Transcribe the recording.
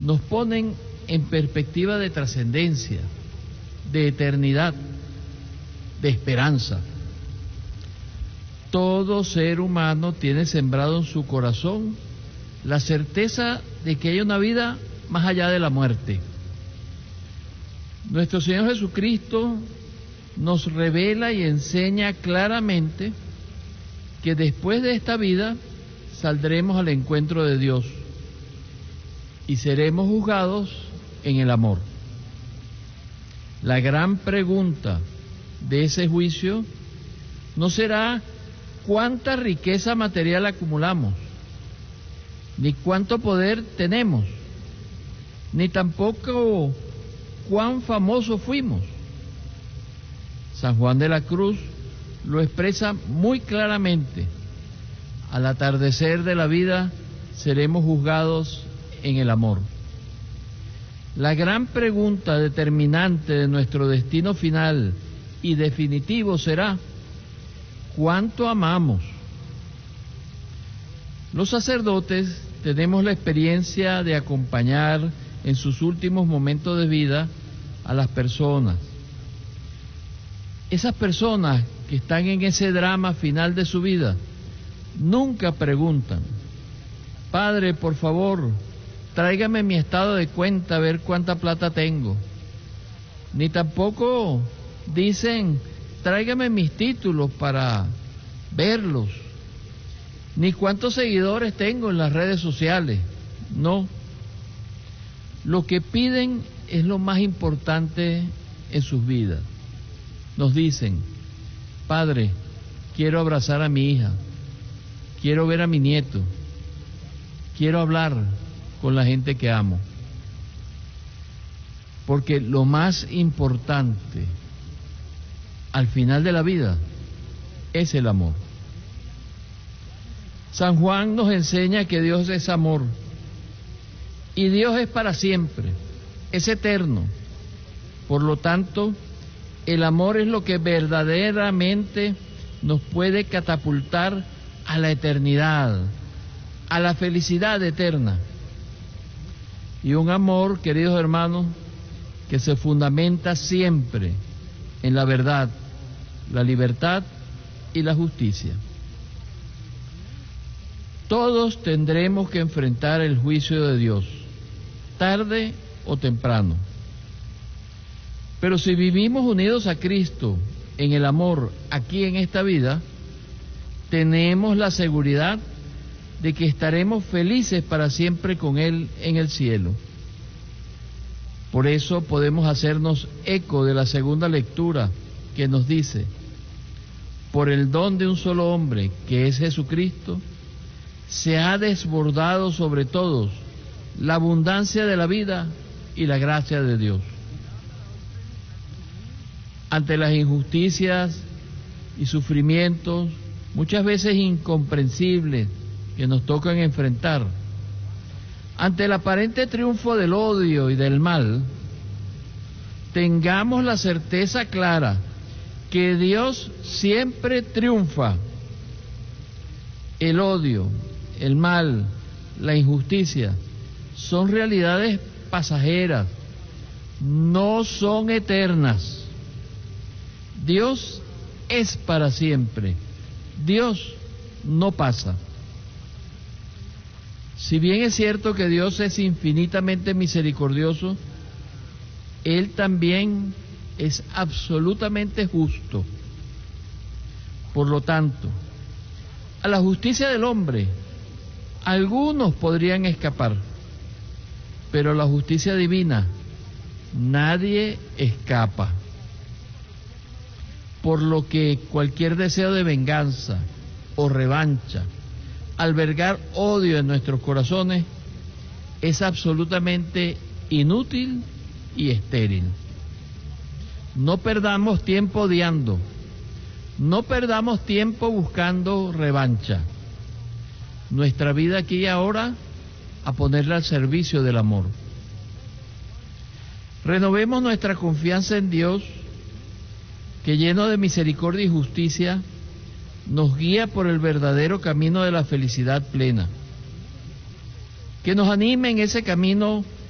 nos ponen en perspectiva de trascendencia, de eternidad, de esperanza. Todo ser humano tiene sembrado en su corazón la certeza de que hay una vida más allá de la muerte. Nuestro Señor Jesucristo nos revela y enseña claramente que después de esta vida saldremos al encuentro de Dios y seremos juzgados en el amor. La gran pregunta de ese juicio no será cuánta riqueza material acumulamos, ni cuánto poder tenemos, ni tampoco cuán famosos fuimos. San Juan de la Cruz lo expresa muy claramente: al atardecer de la vida seremos juzgados en el amor. La gran pregunta determinante de nuestro destino final y definitivo será: ¿cuánto amamos? Los sacerdotes tenemos la experiencia de acompañar en sus últimos momentos de vida a las personas. Esas personas que están en ese drama final de su vida nunca preguntan: Padre, por favor, tráigame mi estado de cuenta a ver cuánta plata tengo. Ni tampoco dicen: tráigame mis títulos para verlos. Ni cuántos seguidores tengo en las redes sociales. No. Lo que piden es lo más importante en sus vidas. Nos dicen: Padre, quiero abrazar a mi hija, quiero ver a mi nieto, quiero hablar con la gente que amo. Porque lo más importante al final de la vida es el amor. San Juan nos enseña que Dios es amor, y Dios es para siempre, es eterno. Por lo tanto, el amor es lo que verdaderamente nos puede catapultar a la eternidad, a la felicidad eterna. Y un amor, queridos hermanos, que se fundamenta siempre en la verdad, la libertad y la justicia. Todos tendremos que enfrentar el juicio de Dios, tarde o temprano. Pero si vivimos unidos a Cristo en el amor aquí en esta vida, tenemos la seguridad de que estaremos felices para siempre con Él en el cielo. Por eso podemos hacernos eco de la segunda lectura que nos dice: por el don de un solo hombre, que es Jesucristo, se ha desbordado sobre todos la abundancia de la vida y la gracia de Dios. Ante las injusticias y sufrimientos, muchas veces incomprensibles, que nos tocan enfrentar, ante el aparente triunfo del odio y del mal, tengamos la certeza clara que Dios siempre triunfa. El odio, el mal, la injusticia son realidades pasajeras, no son eternas. Dios es para siempre. Dios no pasa. Si bien es cierto que Dios es infinitamente misericordioso, Él también es absolutamente justo. Por lo tanto, a la justicia del hombre, algunos podrían escapar, pero a la justicia divina, nadie escapa. Por lo que cualquier deseo de venganza o revancha, albergar odio en nuestros corazones, es absolutamente inútil y estéril. No perdamos tiempo odiando, no perdamos tiempo buscando revancha. Nuestra vida aquí y ahora, a ponerla al servicio del amor. Renovemos nuestra confianza en Dios, que lleno de misericordia y justicia, nos guía por el verdadero camino de la felicidad plena. Que nos anime en ese camino